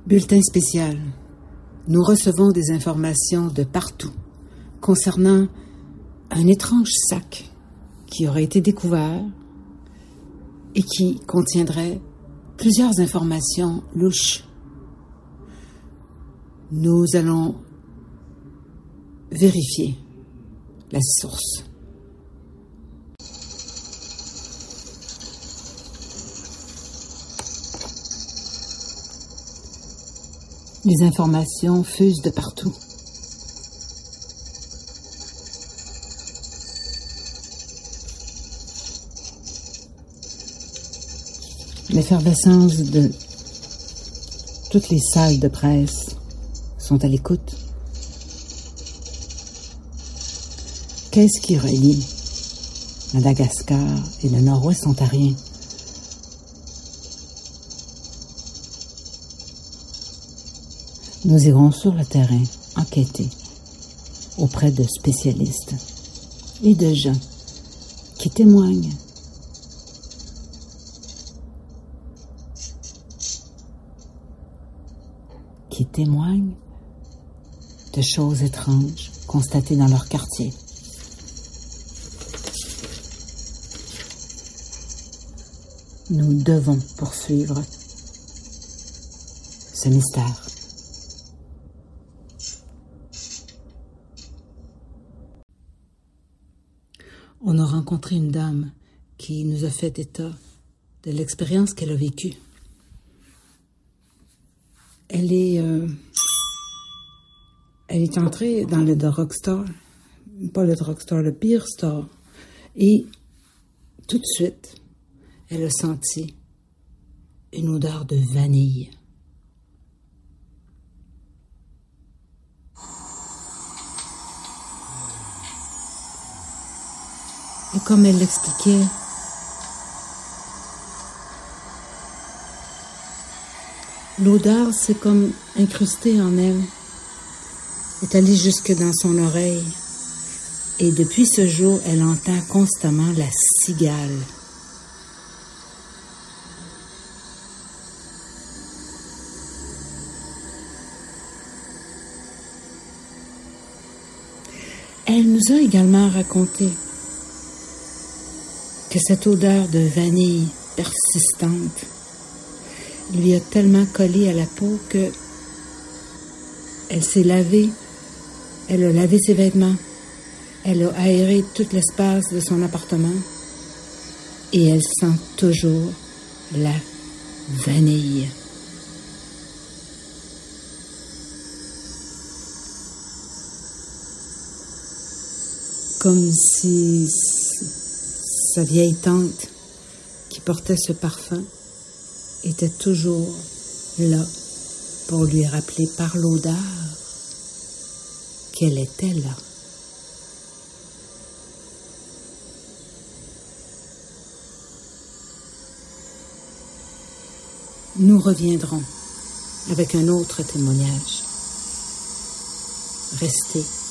Bulletin spécial. Nous recevons des informations de partout concernant un étrange sac qui aurait été découvert et qui contiendrait plusieurs informations louches. Nous allons vérifier la source. Les informations fusent de partout. L'effervescence de toutes les salles de presse sont à l'écoute. Qu'est-ce qui relie Madagascar et le nord-ouest ontarien? Nous irons sur le terrain enquêter auprès de spécialistes et de gens qui témoignent. Qui témoignent de choses étranges constatées dans leur quartier. Nous devons poursuivre ce mystère. On a rencontré une dame qui nous a fait état de l'expérience qu'elle a vécue. Elle est entrée dans le drugstore, pas le drugstore, le beer store, et tout de suite, elle a senti une odeur de vanille. Et comme elle l'expliquait, l'odeur s'est comme incrustée en elle, est allée jusque dans son oreille. Et depuis ce jour, elle entend constamment la cigale. Elle nous a également raconté que cette odeur de vanille persistante lui a tellement collé à la peau que elle s'est lavée, elle a lavé ses vêtements, elle a aéré tout l'espace de son appartement et elle sent toujours la vanille. Comme si sa vieille tante qui portait ce parfum était toujours là pour lui rappeler par l'odeur qu'elle était là. Nous reviendrons avec un autre témoignage. Restez